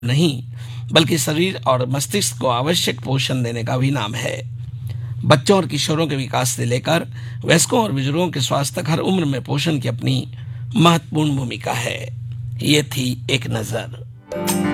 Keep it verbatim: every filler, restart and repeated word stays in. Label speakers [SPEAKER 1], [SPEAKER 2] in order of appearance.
[SPEAKER 1] नहीं बल्कि शरीर और मस्तिष्क को आवश्यक पोषण देने का भी नाम है। बच्चों और किशोरों के विकास से लेकर वयस्कों और बुजुर्गों के स्वास्थ्य तक हर उम्र में पोषण की अपनी महत्वपूर्ण भूमिका है। ये थी एक नजर।